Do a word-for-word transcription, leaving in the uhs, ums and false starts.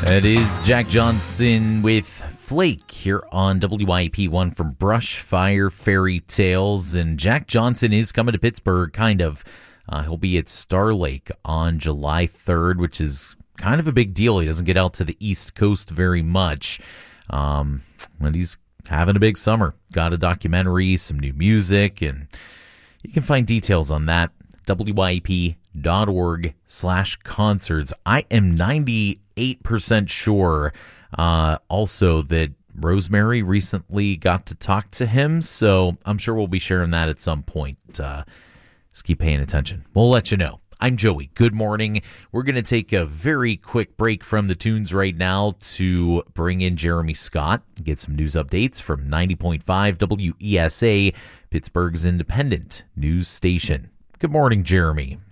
That is Jack Johnson with Flake here on W I P one from Brushfire Fairy Tales. And Jack Johnson is coming to Pittsburgh, kind of. Uh, he'll be at Star Lake on July third, which is kind of a big deal. He doesn't get out to the East Coast very much. Um, and he's having a big summer. Got a documentary, some new music, and you can find details on that. W I P dot org slash concerts. I am ninety-eight percent sure uh, also that Rosemary recently got to talk to him, so I'm sure we'll be sharing that at some point. Uh, just keep paying attention. We'll let you know. I'm Joey. Good morning. We're going to take a very quick break from the tunes right now to bring in Jeremy Scott, get some news updates from ninety point five W E S A, Pittsburgh's independent news station. Good morning, Jeremy.